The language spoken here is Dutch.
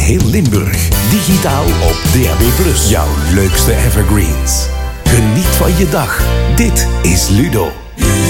heel Limburg. Digitaal op DAB+. Jouw leukste evergreens. Geniet van je dag. Dit is Ludo.